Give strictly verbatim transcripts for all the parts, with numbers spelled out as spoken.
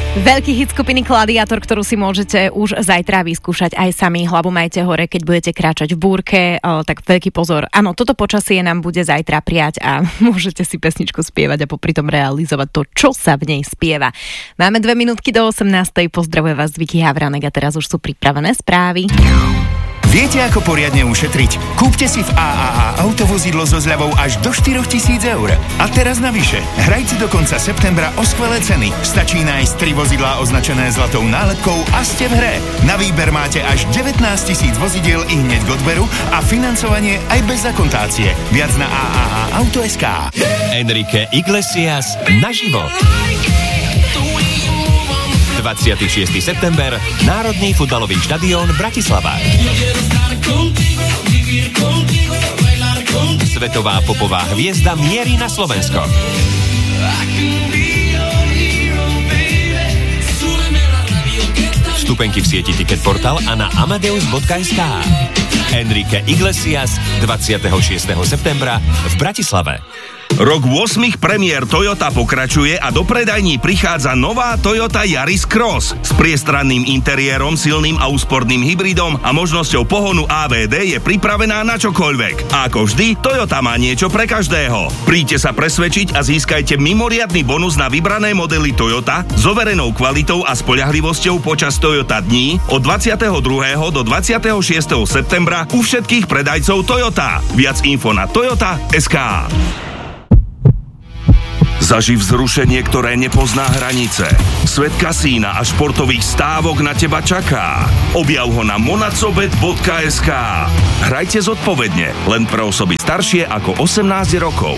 Veľký hit skupiny Gladiator, ktorú si môžete už zajtra vyskúšať aj sami. Hlavu majte hore, keď budete kráčať v búrke, o, tak veľký pozor. Áno, toto počasie nám bude zajtra prijať a môžete si pesničku spievať a popri tom realizovať to, čo sa v nej spieva. Máme dve minútky do osemnástej. Pozdravuje vás Vicky Havranek a teraz už sú pripravené správy. Viete, ako poriadne ušetriť? Kúpte si v á á á autovozidlo so zľavou až do štyritisíc eur. A teraz navyše, hrajte do konca septembra o skvelé ceny. Stačí nájsť tri vozidlá označené zlatou nálepkou a ste v hre. Na výber máte až devätnásť tisíc vozidiel i hneď k odberu a financovanie aj bez akontácie. Viac na á á á auto bodka es ká. Enrique Iglesias naživo. dvadsiateho šiesteho september, Národný futbalový štadión Bratislava. Svetová popová hviezda mierí na Slovensko. Vstupenky v sieti Ticketportal a na amadeus bodka es ká. Enrique Iglesias dvadsiateho šiesteho septembra v Bratislave. Rok ôsmich premiér Toyota pokračuje a do predajní prichádza nová Toyota Yaris Cross s priestranným interiérom, silným a úsporným hybridom a možnosťou pohonu á vé dé je pripravená na čokoľvek. A ako vždy, Toyota má niečo pre každého. Príďte sa presvedčiť a získajte mimoriadny bonus na vybrané modely Toyota s overenou kvalitou a spoľahlivosťou počas Toyota dní od dvadsiateho druhého do dvadsiateho šiesteho septembra u všetkých predajcov Toyota. Viac info na toyota bodka es ká. Zaživ vzrušenie, ktoré nepozná hranice. Svet kasína a športových stávok na teba čaká. Objav ho na monacobet bodka es ká. Hrajte zodpovedne, len pre osoby staršie ako osemnásť rokov.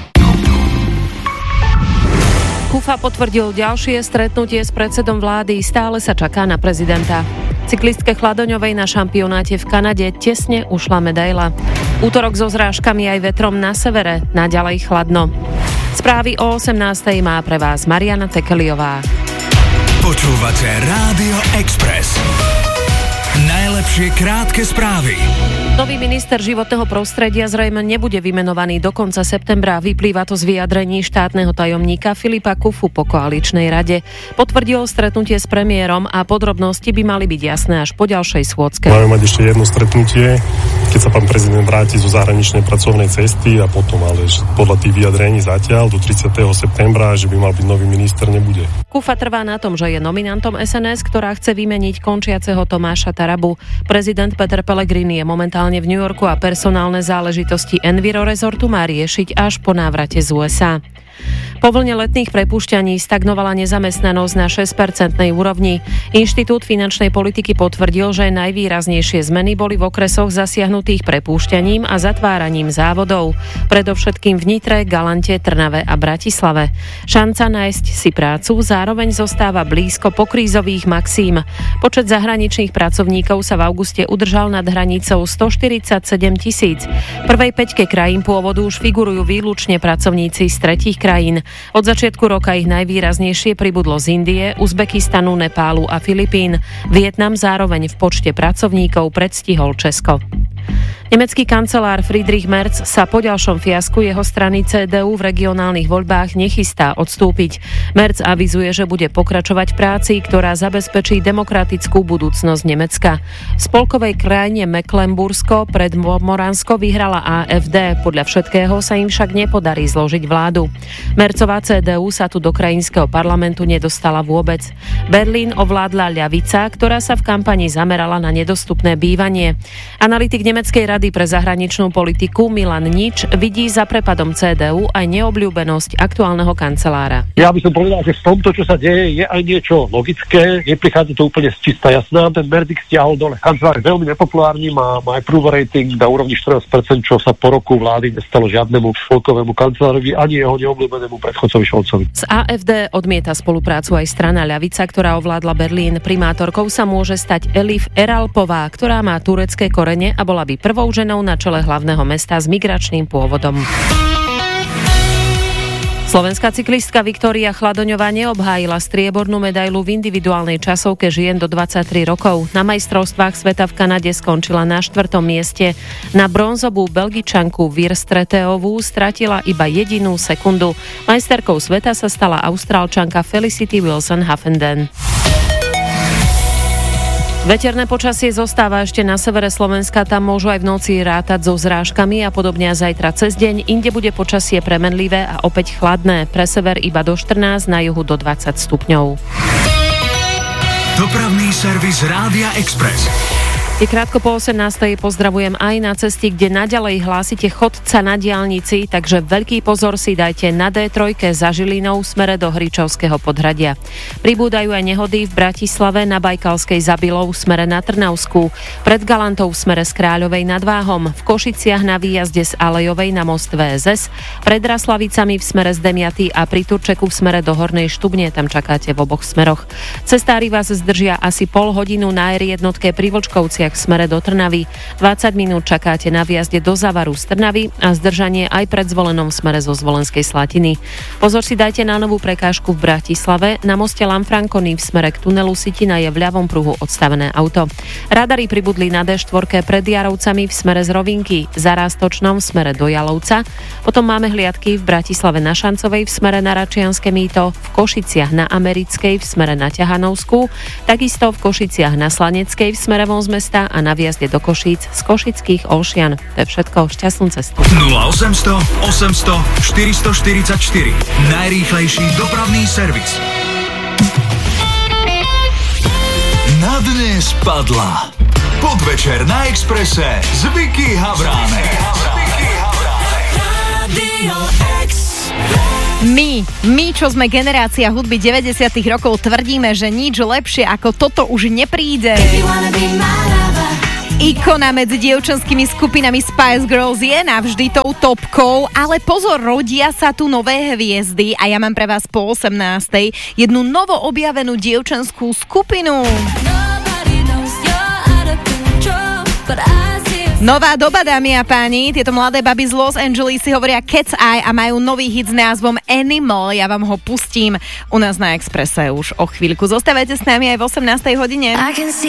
Kufa potvrdil ďalšie stretnutie s predsedom vlády, stále sa čaká na prezidenta. Cyklistke Chladoňovej na šampionáte v Kanade tesne ušla medaila. Útorok so zrážkami aj vetrom na severe, naďalej chladno. Správy o osemnástej má pre vás Mariana Tekeliová. Počúvate Rádio Express. Najlepšie krátke správy. Nový minister životného prostredia zrejme nebude vymenovaný do konca septembra. Vyplýva to z vyjadrení štátneho tajomníka Filipa Kufu po koaličnej rade. Potvrdil stretnutie s premiérom a podrobnosti by mali byť jasné až po ďalšej schôdzke. Máme mať ešte jedno stretnutie, keď sa pán prezident vráti zo zahraničnej pracovnej cesty a potom, ale podľa tých vyjadrení zatiaľ do tridsiateho septembra, že by mal byť nový minister, nebude. Kufa trvá na tom, že je nominantom es en es, ktorá chce vymeniť končiaceho Tomáša Tarabu. Prezident Peter Pellegrini je momentálne v New Yorku a personálne záležitosti Enviro Resortu má riešiť až po návrate z ú es á. Po vlne letných prepúšťaní stagnovala nezamestnanosť na šesť percentnej úrovni. Inštitút finančnej politiky potvrdil, že najvýraznejšie zmeny boli v okresoch zasiahnutých prepúšťaním a zatváraním závodov. Predovšetkým v Nitre, Galante, Trnave a Bratislave. Šanca nájsť si prácu zároveň zostáva blízko pokrízových maxím. Počet zahraničných pracovníkov sa v auguste udržal nad hranicou stoštyridsaťsedem tisíc. V prvej päťke krajín pôvodu už figurujú výlučne pracovníci z tretích krajín. Od začiatku roka ich najvýraznejšie pribudlo z Indie, Uzbekistanu, Nepálu a Filipín. Vietnam zároveň v počte pracovníkov predstihol Česko. Nemecký kancelár Friedrich Merz sa po ďalšom fiasku jeho strany cé dé ú v regionálnych voľbách nechystá odstúpiť. Merz avizuje, že bude pokračovať v práci, ktorá zabezpečí demokratickú budúcnosť Nemecka. V spolkovej krajine Mecklenbursko pred Moransko vyhrala á ef dé. Podľa všetkého sa im však nepodarí zložiť vládu. Merzová cé dé ú sa tu do krajinského parlamentu nedostala vôbec. Berlín ovládla ľavica, ktorá sa v kampani zamerala na nedostupné bývanie. Analytik nemeckej Rady pre zahraničnú politiku Milan Nič vidí za prepadom cé dé ú aj neobľúbenosť aktuálneho kancelára. Ja by som povedal, že v tomto, čo sa deje, je aj niečo logické. Neprichádza to úplne z čista jasná. Ten verdikt stiahol dole. Kancelár je veľmi nepopulárny, má, má aj approval rating na úrovni štrnásť percent, čo sa po roku vlády nestalo žiadnemu spolkovému kancelárovi ani jeho neobľúbenému predchodcovi Scholzovi. Z á ef dé odmieta spoluprácu aj strana ľavica, ktorá ovládla Berlín. Primátorkou sa môže stať Elif Eralpová, ktorá má turecké korene a bola by prvou ženou na čele hlavného mesta s migračným pôvodom. Slovenská cyklistka Viktória Chladoňová neobhájila striebornú medailu v individuálnej časovke žien do dvadsaťtri rokov. Na majstrovstvách sveta v Kanade skončila na štvrtom mieste. Na bronzovú Belgičanku Wirstreteovú stratila iba jedinú sekundu. Majsterkou sveta sa stala Austrálčanka Felicity Wilson-Huffenden. Veterné počasie zostáva ešte na severe Slovenska, tam môžu aj v noci rátať so zrážkami a podobne zajtra cez deň. Inde bude počasie premenlivé a opäť chladné. Pre sever iba do štrnásť, na juhu do dvadsať stupňov. Dopravný servis Rádia Express. I krátko po osemnástej pozdravujem aj na cesti, kde naďalej hlásite chodca na diaľnici, takže veľký pozor si dajte na dé tri za Žilinou v smere do Hričovského podhradia. Pribúdajú aj nehody v Bratislave na Bajkalskej za Bilou v smere na Trnavskú, pred Galantou v smere z Kráľovej nad Váhom, v Košiciach na výjazde z Alejovej na most vé es es, pred Raslavicami v smere z Demiaty a pri Turčeku v smere do Hornej Štubne, tam čakáte v oboch smeroch. Cestári vás zdržia asi pol hodinu na er jednotke pri Vlčkovciach v smere do Trnavy. dvadsať minút čakáte na výjazde do Zavaru z Trnavy a zdržanie aj pred Zvolenom v smere zo Zvolenskej Slatiny. Pozor si dajte na novú prekážku v Bratislave. Na moste Lamfrankony v smere k tunelu Sitina je v ľavom pruhu odstavené auto. Radary pribudli na dé štyri pred Jarovcami v smere z Rovinky, za Rástočnom v smere do Jalovca. Potom máme hliadky v Bratislave na Šancovej v smere na Račianske mýto, v Košiciach na Americkej v smere na Ťahanovskú, takisto v Košiciach na Slaneckej v smere von z mesta a na výjazde do Košíc z Košických Olšian. To je všetko, šťastnú cestu. nula osemsto osemsto štyristoštyridsaťštyri. Najrýchlejší dopravný servis. Na dnes padla. Podvečer na Expresse s Vicky Havránek. My, my, čo sme generácia hudby deväťdesiatych rokov, tvrdíme, že nič lepšie ako toto už nepríde. Ikona medzi dievčenskými skupinami Spice Girls je navždy tou topkou, ale pozor, rodia sa tu nové hviezdy a ja mám pre vás po osemnástej jednu novo objavenú dievčenskú skupinu. Nová doba, dámy a páni, tieto mladé baby z Los Angeles si hovoria Cat's Eye a majú nový hit s názvom Animal. Ja vám ho pustím u nás na Expresse už o chvíľku. Zostávajte s nami aj v osemnástej hodine.